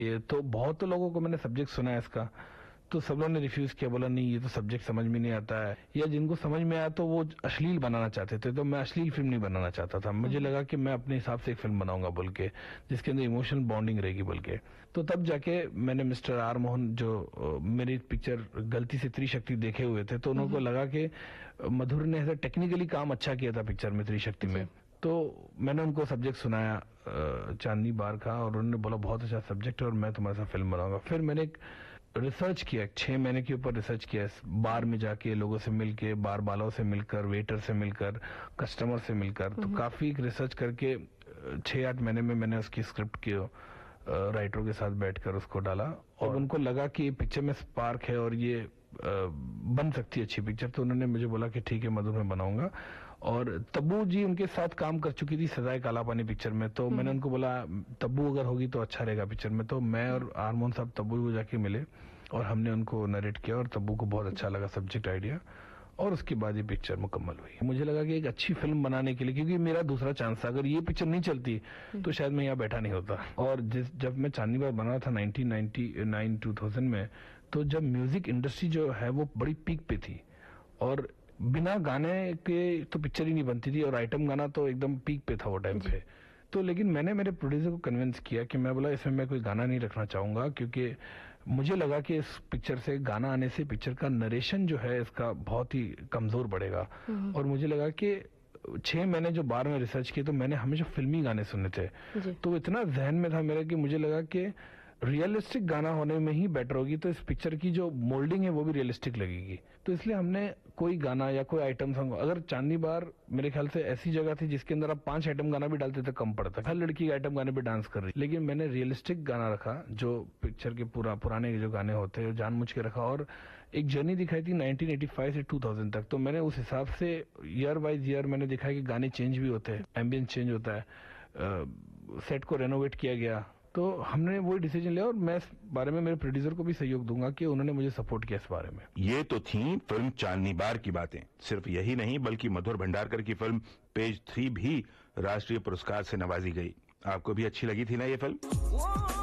ये तो बहुत लोगों को मैंने सब्जेक्ट सुना है इसका, तो सब लोगों ने रिफ्यूज किया, बोला नहीं ये तो सब्जेक्ट समझ में नहीं आता है, या जिनको समझ में आया तो वो अश्लील बनाना चाहते थे, तो मैं अश्लील फिल्म नहीं बनाना चाहता था। मुझे लगा कि मैं अपने हिसाब से एक फिल्म बनाऊंगा बोल के, जिसके अंदर इमोशनल बॉन्डिंग रहेगी बोल के। तो तब जाके मैंने मिस्टर आर मोहन, जो मेरी पिक्चर गलती से त्रिशक्ति देखे हुए थे, तो उनको लगा कि मधुर ने ऐसा टेक्निकली काम अच्छा किया था पिक्चर में, त्रिशक्ति में। तो मैंने उनको सब्जेक्ट सुनाया चांदनी बार का, और उन्होंने बोला बहुत अच्छा सब्जेक्ट है और मैं तुम्हारे साथ फिल्म बनाऊंगा। फिर मैंने एक रिसर्च किया, 6 महीने के ऊपर रिसर्च किया, बार में जाके लोगों से मिलके, बार वालों से मिलकर, वेटर से मिलकर, कस्टमर से मिलकर, तो काफी रिसर्च करके 6-8 महीने में मैंने उसकी स्क्रिप्ट की राइटरों के साथ बैठकर उसको डाला, और उनको लगा कि पिक्चर में स्पार्क है और ये बन सकती है अच्छी पिक्चर। तो उन्होंने मुझे बोला कि ठीक है मधुर में बनाऊंगा। और तब्बू जी उनके साथ काम कर चुकी थी सजाए काला पानी पिक्चर में, तो मैंने उनको बोला तब्बू अगर होगी तो अच्छा रहेगा पिक्चर में। तो मैं और आरमोहन साहब तब्बू को जाके मिले और हमने उनको नरेट किया, और तब्बू को बहुत अच्छा लगा सब्जेक्ट आइडिया, और उसके बाद ये पिक्चर मुकम्मल हुई। मुझे लगा कि एक अच्छी फिल्म बनाने के लिए, क्योंकि मेरा दूसरा चांस था, अगर ये पिक्चर नहीं चलती तो शायद मैं यहाँ बैठा नहीं होता। और जब मैं चांदनी बार बना था 1999-2000 में, तो जब म्यूजिक इंडस्ट्री जो है वो बड़ी पीक पे थी, और बिना गाने के तो पिक्चर ही नहीं बनती थी, और आइटम गाना तो एकदम पीक पे था वो टाइम पे। तो लेकिन मैंने मेरे प्रोड्यूसर को कन्विंस किया कि मैं बोला इसमें मैं कोई गाना नहीं रखना चाहूंगा, क्योंकि मुझे लगा कि इस पिक्चर से गाना आने से पिक्चर का नरेशन जो है इसका बहुत ही कमजोर पड़ेगा। और मुझे लगा कि 6 महीने जो बार में रिसर्च किए, तो मैंने हमेशा फिल्मी गाने सुने थे, तो इतना जहन में था मेरे कि मुझे लगा कि रियलिस्टिक गाना होने में ही बेटर होगी, तो इस पिक्चर की जो मोल्डिंग है वो भी रियलिस्टिक लगेगी। तो इसलिए हमने कोई गाना या कोई आइटम सॉन्ग, अगर चांदनी बार मेरे ख्याल से ऐसी जगह थी जिसके अंदर आप 5 आइटम गाना भी डालते थे कम पड़ता, हर लड़की आइटम गाने पे डांस कर रही, लेकिन मैंने रियलिस्टिक गाना रखा, जो पिक्चर के पुराने जो गाने होते हैं जानबूझ के रखा, और एक जर्नी दिखाई थी 1985 से 2000 तक। तो मैंने उस हिसाब से ईयर वाइज ईयर मैंने दिखाया कि गाने चेंज भी होते हैं, एम्बियंस चेंज होता है, सेट को रेनोवेट किया गया। तो हमने वही डिसीजन लिया, और मैं इस बारे में मेरे प्रोड्यूसर को भी सहयोग दूंगा कि उन्होंने मुझे सपोर्ट किया इस बारे में। ये तो थी फिल्म चांदनी बार की बातें। सिर्फ यही नहीं, बल्कि मधुर भंडारकर की फिल्म पेज 3 भी राष्ट्रीय पुरस्कार से नवाजी गई। आपको भी अच्छी लगी थी ना ये फिल्म?